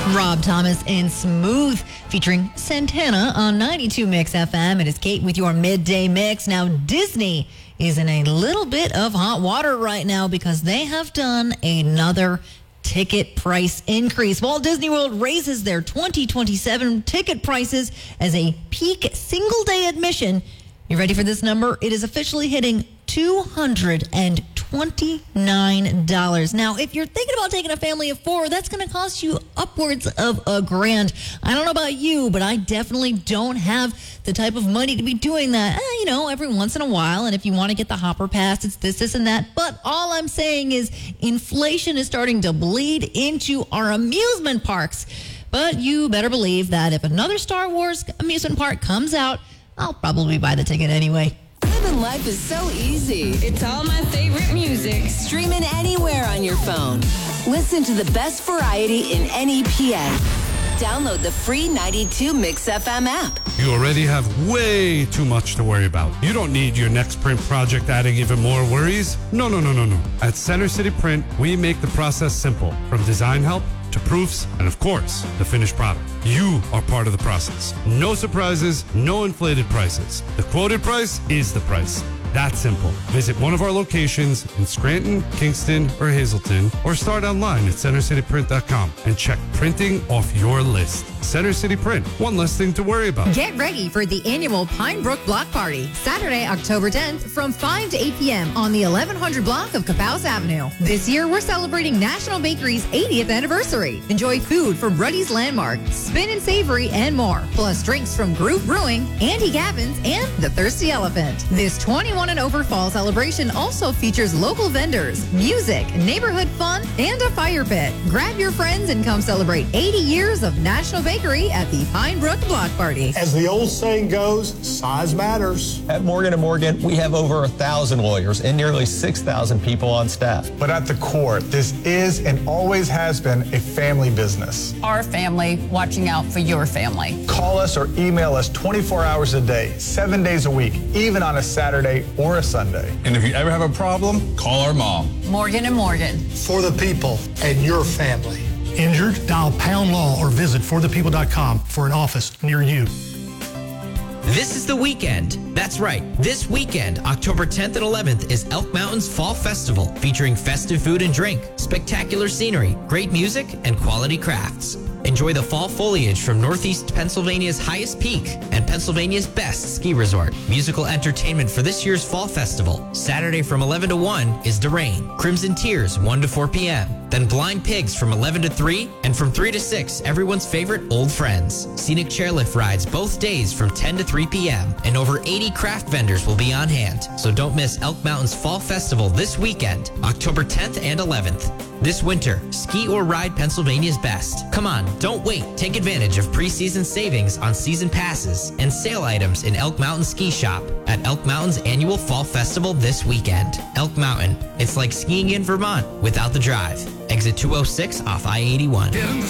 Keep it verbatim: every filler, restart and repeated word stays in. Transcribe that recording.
Rob Thomas and Smooth featuring Santana on ninety-two Mix F M. It is Kate with your midday mix. Now, Disney is in a little bit of hot water right now because they have done another ticket price increase. Walt Disney World raises their twenty twenty-seven ticket prices as a peak single day admission. You ready for this number? It is officially hitting two hundred twenty-nine dollars. Now, if you're thinking about taking a family of four, that's going to cost you upwards of a grand. I don't know about you, but I definitely don't have the type of money to be doing that. Eh, you know, every once in a while. And if you want to get the Hopper Pass, it's this, this, and that. But all I'm saying is inflation is starting to bleed into our amusement parks. But you better believe that if another Star Wars amusement park comes out, I'll probably buy the ticket anyway. Living life is so easy. It's all my favorite music. Streaming anywhere on your phone. Listen to the best variety in N E P A. Download the free ninety-two Mix F M app. You already have way too much to worry about. You don't need your next print project adding even more worries. No, no, no, no, no. At Center City Print, we make the process simple. From design help to proofs, and of course, the finished product. You are part of the process. No surprises, no inflated prices. The quoted price is the price. That's simple. Visit one of our locations in Scranton, Kingston, or Hazleton, or start online at center city print dot com and check printing off your list. Center City Print, one less thing to worry about. Get ready for the annual Pine Brook Block Party, Saturday, October tenth, from five to eight p.m. on the eleven hundred block of Capaus Avenue. This year, we're celebrating National Bakery's eightieth anniversary. Enjoy food from Ruddy's Landmark, Spin and Savory, and more, plus drinks from Groove Brewing, Auntie Gavin's, and The Thirsty Elephant. This twenty-one and over fall celebration also features local vendors, music, neighborhood fun, and a fire pit. Grab your friends and come celebrate eighty years of National Bakery at the Pine Brook Block Party. As the old saying goes, size matters. At Morgan and Morgan, we have over a thousand lawyers and nearly six thousand people on staff. But at the core, this is and always has been a family business. Our family watching out for your family. Call us or email us twenty-four hours a day, seven days a week, even on a Saturday or a Sunday. And if you ever have a problem, call our mom. Morgan and Morgan. For the people and your family. Injured? Dial Pound Law or visit for the people dot com for an office near you. This is the weekend. That's right. This weekend, October tenth and eleventh, is Elk Mountain's Fall Festival, featuring festive food and drink, spectacular scenery, great music, and quality crafts. Enjoy the fall foliage from Northeast Pennsylvania's highest peak and Pennsylvania's best ski resort. Musical entertainment for this year's Fall Festival. Saturday from eleven to one is Derain. Crimson Tears, one to four p.m. Then Blind Pigs from eleven to three, and from three to six, everyone's favorite Old Friends. Scenic chairlift rides both days from ten to three p.m. And over eighty craft vendors will be on hand. So don't miss Elk Mountain's Fall Festival this weekend, October tenth and eleventh. This winter, ski or ride Pennsylvania's best. Come on, don't wait. Take advantage of preseason savings on season passes and sale items in Elk Mountain Ski Shop at Elk Mountain's annual Fall Festival this weekend. Elk Mountain, it's like skiing in Vermont without the drive. Exit two oh six off I eighty-one.